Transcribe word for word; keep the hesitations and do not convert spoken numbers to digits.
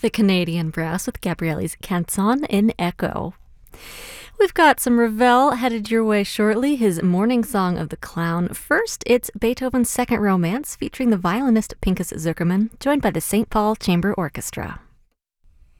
the Canadian Brass with Gabriele's Canzon in Echo. We've got some Ravel headed your way shortly, his Morning Song of the Clown. First, it's Beethoven's Second Romance, featuring the violinist Pinchas Zukerman, joined by the Saint Paul Chamber Orchestra.